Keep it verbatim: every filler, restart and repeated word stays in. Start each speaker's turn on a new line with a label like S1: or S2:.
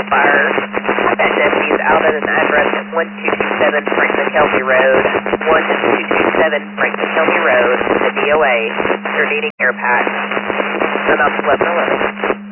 S1: fire. Contact deputies out at an address at one two two seven Frank McKelvey Road, one two two seven Frank McKelvey Road, the D O A. They're needing air packs. They're not eleven eleven.